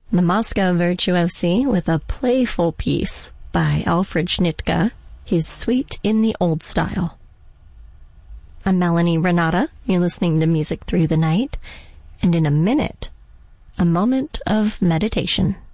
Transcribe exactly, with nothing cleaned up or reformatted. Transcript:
The Moscow Virtuosi with a playful piece by Alfred Schnittke, his Suite in the Old Style. I'm Melanie Renata. You're listening to Music Through the Night, and in a minute, a moment of meditation.